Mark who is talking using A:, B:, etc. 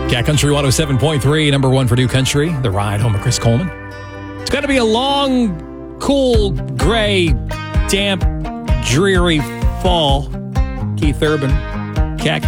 A: Cat Country 107.3, number one for New Country. The Ride home with Chris Coleman. It's going to be a long, cool, gray, damp, dreary fall. Keith Urban